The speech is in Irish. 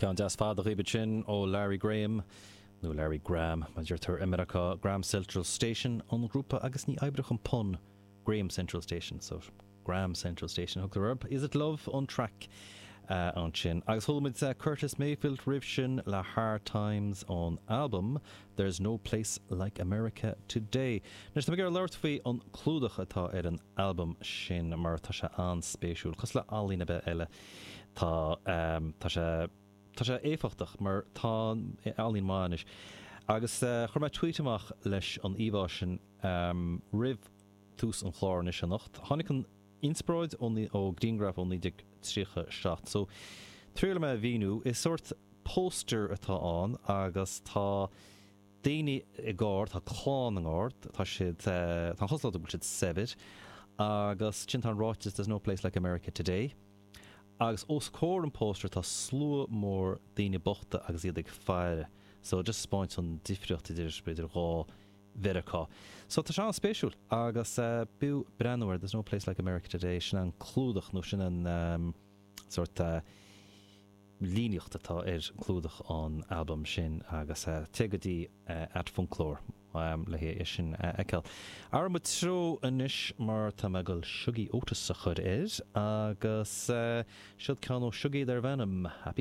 Ceann deas fad a ribe sin ó Larry Graham nó Larry Graham man dúirtar America Graham Central Station an grúpa agus ní aibrech an pun Graham Central Station, so Graham Central Station hook the verb. Is it love on track an sin agus holmid Curtis Mayfield rib sin Le Hard Times on album There's No Place Like America Today. Nes na gur leirt fao an clúdach atá an album sin mar tá se an spéisiúil cos le allína be eile tá sé éfachtach mar tá allín máis agus chuir me tweetamach leis an íbhá sin rih tús an chlár is an nacht hánig an inspráid ó Greengraf ó nídig trícha seacht. So tríla me bhíú is sort póster atá an agus tá daoine i gáir tá chlán an gáir tá siad tá choslá go siad sebit agus sin tá ráitis There's No Place Like America Today agus os cór an póster tá slú mór daoine bochta agus iad ag feire, so just spáint an difriocht idir beidir rá Veracá. So tá se an spéisiúil agus bú brennúir There's No Place Like America Today sin an clúdach nó sin an sort líneocht atá clúdach an album sin agus tegadí at Funklór le hé is sin eiceil. Ar mu tró inis mar tá me go siúgaí ótas a chud agus siad ceann ó siúgaí ar bhenim. Happy